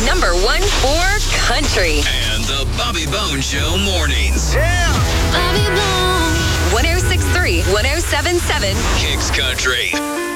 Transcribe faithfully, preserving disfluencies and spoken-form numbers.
number one for country. And the Bobby Bones Show mornings. Yeah! Bobby Bones. one oh six point three, one oh seven point seven. Kicks Country.